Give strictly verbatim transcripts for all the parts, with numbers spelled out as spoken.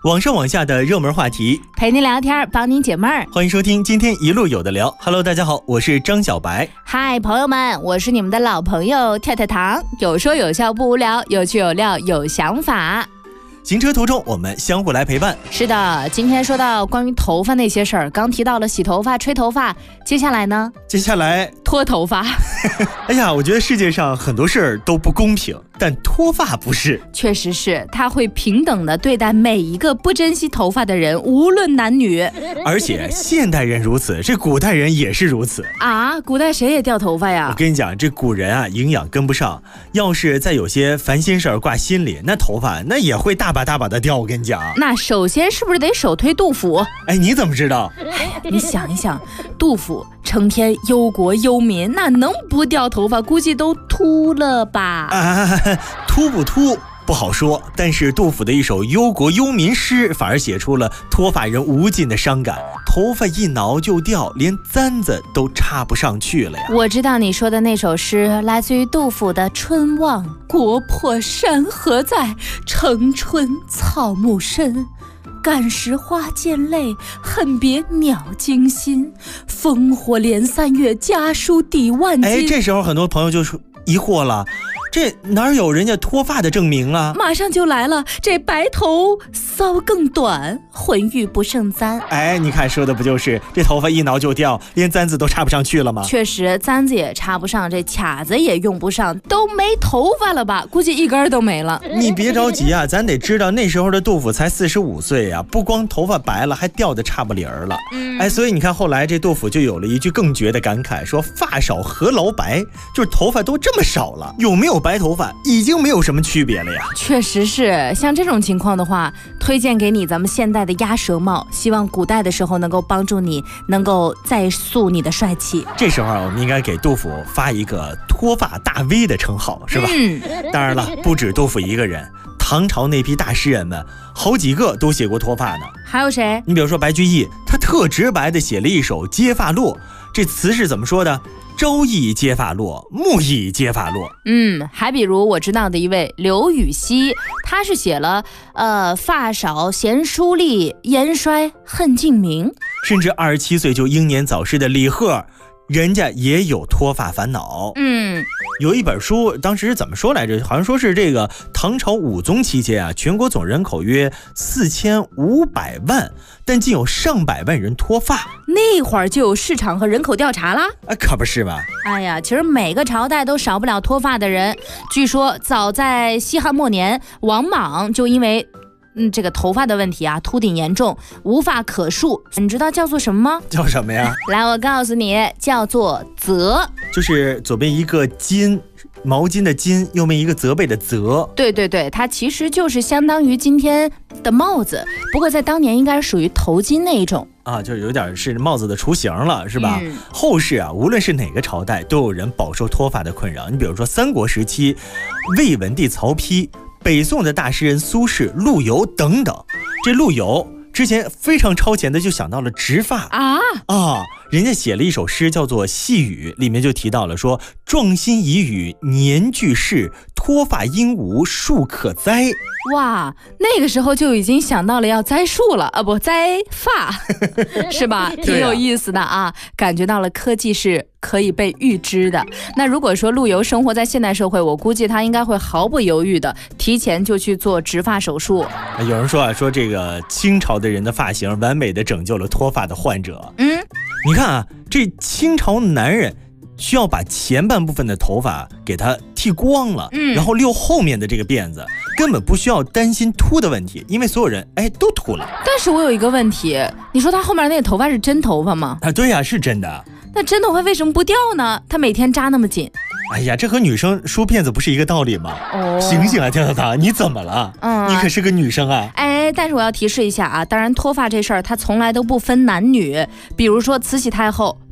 网上网下的热门话题， 陪您聊天，帮您解闷儿。 欢迎收听今天一路有的聊。Hello， 大家好，我是张小白。 嗨，朋友们，我是你们的老朋友跳跳糖，有说有笑不无聊，有趣有料有想法。 行车途中，我们相互来陪伴。 是的，今天说到关于头发那些事儿，刚提到了洗头发、吹头发，接下来呢？ 接下来脱头发。 哎呀，我觉得世界上很多事儿都不公平，但脱发不是。 确实是，他会平等的对待每一个不珍惜头发的人，无论男女。 而且现代人如此，这古代人也是如此啊！古代谁也掉头发呀？ 我跟你讲，这古人啊，营养跟不上，要是再有些烦心事儿挂心里，那头发那也会大把大把的掉。我跟你讲， 那首先是不是得首推杜甫？ 哎，你怎么知道？ 哎，你想一想，杜甫成天忧国忧民，那能不掉头发？估计都秃了吧？ 啊，秃不秃不好说，但是杜甫的一首忧国忧民诗，反而写出了脱发人无尽的伤感。头发一挠就掉，连簪子都插不上去了呀。 我知道你说的那首诗，来自于杜甫的《春望》。国破山河在，城春草木深。感时花溅泪，恨别鸟惊心。烽火连三月，家书抵万金。 哎，这时候很多朋友就说疑惑了，这哪有人家脱发的证明啊？ 马上就来了，这白头搔更短，浑欲不胜簪。 哎，你看说的不就是这头发一挠就掉，连簪子都插不上去了吗？ 确实，簪子也插不上，这卡子也用不上，都没头发了吧？估计一根都没了。 你别着急啊，咱得知道那时候的杜甫才四十五岁啊，不光头发白了，还掉的差不离儿了。嗯、哎，所以你看后来这杜甫就有了一句更绝的感慨，说发少何劳白，就是头发都这么少了，有没有白头发已经没有什么区别了呀。 确实是，像这种情况的话，推荐给你咱们现代的鸭舌帽，希望古代的时候能够帮助你能够再塑你的帅气。 这时候啊，我们应该给杜甫发一个脱发大 V 的称号，是吧？嗯，当然了，不止杜甫一个人，唐朝那批大诗人们好几个都写过脱发呢。 还有谁？ 你比如说白居易，他特直白的写了一首《揭发落》，这词是怎么说的？朝意揭发落，暮意揭发落。 嗯，还比如我知道的一位刘禹锡，他是写了呃发少贤淑丽，颜衰恨尽明。 甚至二十七岁就英年早逝的李贺，人家也有脱发烦恼。 嗯， 有一本书当时怎么说来着，好像说是这个唐朝武宗期间啊，全国总人口约四千五百万，但竟有上百万人脱发。 那会儿就有市场和人口调查啦？ 啊，可不是吧？ 哎呀，其实每个朝代都少不了脱发的人。据说早在西汉末年，王莽就因为嗯，这个头发的问题啊，秃顶严重，无发可述。你知道叫做什么吗？ 叫什么呀？ 来，我告诉你，叫做责， 就是左边一个巾，毛巾的巾，右边一个责备的责。 对对对，它其实就是相当于今天的帽子，不过在当年应该是属于头巾那一种啊，就有点是帽子的雏形了，是吧？ 嗯、 后世啊，无论是哪个朝代，都有人饱受脱发的困扰。你比如说三国时期，魏文帝曹丕。北宋的大诗人苏轼、陆游等等，这陆游之前非常超前的就想到了植发啊啊，人家写了一首诗叫做《细雨》，里面就提到了说：壮心已与年俱逝，脱发应无树可栽。 哇，那个时候就已经想到了要栽树了啊，不栽发，是吧？挺有意思的啊，感觉到了科技是可以被预知的。那如果说陆游生活在现代社会，我估计他应该会毫不犹豫的提前就去做植发手术。 有人说啊，说这个清朝的人的发型完美的拯救了脱发的患者。嗯，你看啊，这清朝男人需要把前半部分的头发给它剃光了，嗯，然后留后面的这个辫子，根本不需要担心秃的问题，因为所有人哎都秃了。 但是我有一个问题，你说他后面那个头发是真头发吗？ 啊，对呀、啊，是真的。 那真头发为什么不掉呢？他每天扎那么紧。 哎呀，这和女生梳辫子不是一个道理吗？哦，醒醒啊，跳跳糖，你怎么了？嗯，你可是个女生啊。 哎，但是我要提示一下啊，当然脱发这事儿它从来都不分男女。比如说慈禧太后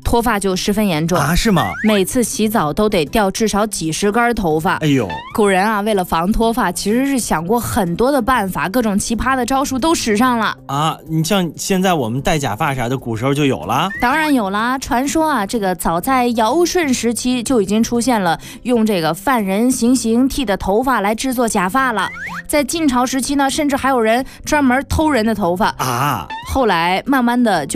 脱发就十分严重啊？是吗？ 每次洗澡都得掉至少几十根头发。 哎呦， 古人啊，为了防脱发，其实是想过很多的办法，各种奇葩的招数都使上了啊。你像现在我们戴假发啥的，古时候就有了。 当然有啦，传说啊，这个早在尧舜时期就已经出现了用这个犯人行刑剃的头发来制作假发了。在晋朝时期呢，甚至还有人专门偷人的头发啊。 后来慢慢的就